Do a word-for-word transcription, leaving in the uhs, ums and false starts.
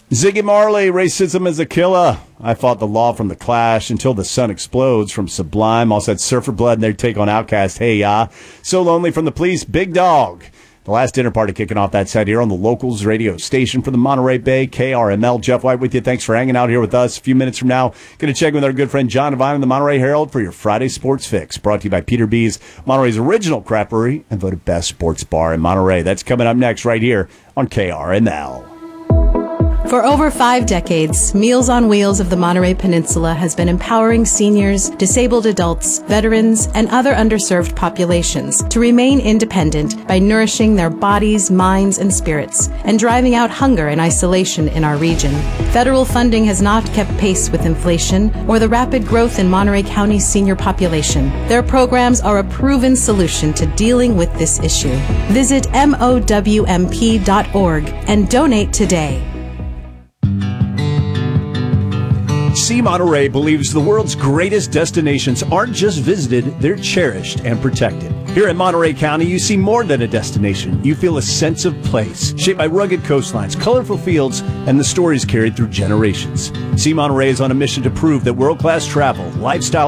Ziggy Marley, Racism is a Killer. I fought the law from The Clash until the sun explodes from Sublime. Also had Surfer Blood and their take on Outkast. Hey, ya. So Lonely from the Police. Big Dog. The last dinner party kicking off that set here on the Locals radio station for the Monterey Bay, K R M L. Jeff White with you. Thanks for hanging out here with us. A few minutes from now, going to check with our good friend John Devine in the Monterey Herald for your Friday Sports Fix. Brought to you by Peter B's, Monterey's original crap brewery and voted best sports bar in Monterey. That's coming up next right here on K R M L. For over five decades, Meals on Wheels of the Monterey Peninsula has been empowering seniors, disabled adults, veterans, and other underserved populations to remain independent by nourishing their bodies, minds, and spirits, and driving out hunger and isolation in our region. Federal funding has not kept pace with inflation or the rapid growth in Monterey County's senior population. Their programs are a proven solution to dealing with this issue. Visit M O W M P dot org and donate today. See Monterey believes the world's greatest destinations aren't just visited, they're cherished and protected. Here in Monterey County, you see more than a destination. You feel a sense of place, shaped by rugged coastlines, colorful fields, and the stories carried through generations. See Monterey is on a mission to prove that world-class travel, lifestyle,